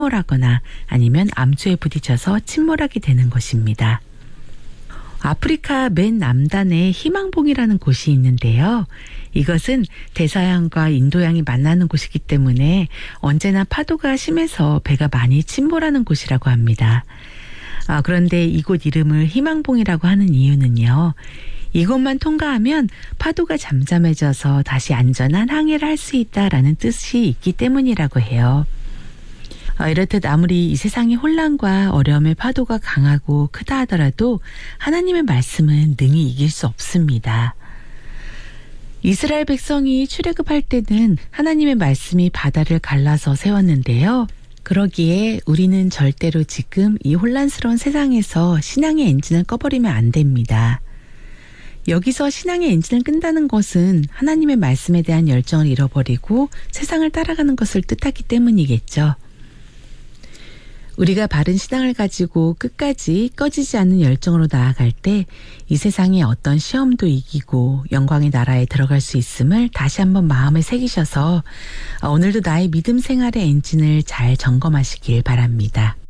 침몰하거나 아니면 암초에 부딪혀서 침몰하게 되는 것입니다. 아프리카 맨 남단에 희망봉이라는 곳이 있는데요. 이것은 대서양과 인도양이 만나는 곳이기 때문에 언제나 파도가 심해서 배가 많이 침몰하는 곳이라고 합니다. 그런데 이곳 이름을 희망봉이라고 하는 이유는요. 이곳만 통과하면 파도가 잠잠해져서 다시 안전한 항해를 할 수 있다라는 뜻이 있기 때문이라고 해요. 이렇듯 아무리 이 세상의 혼란과 어려움의 파도가 강하고 크다 하더라도 하나님의 말씀은 능히 이길 수 없습니다. 이스라엘 백성이 출애굽할 때는 하나님의 말씀이 바다를 갈라서 세웠는데요. 그러기에 우리는 절대로 지금 이 혼란스러운 세상에서 신앙의 엔진을 꺼버리면 안 됩니다. 여기서 신앙의 엔진을 끈다는 것은 하나님의 말씀에 대한 열정을 잃어버리고 세상을 따라가는 것을 뜻하기 때문이겠죠. 우리가 바른 신앙을 가지고 끝까지 꺼지지 않는 열정으로 나아갈 때 이 세상의 어떤 시험도 이기고 영광의 나라에 들어갈 수 있음을 다시 한번 마음에 새기셔서 오늘도 나의 믿음 생활의 엔진을 잘 점검하시길 바랍니다.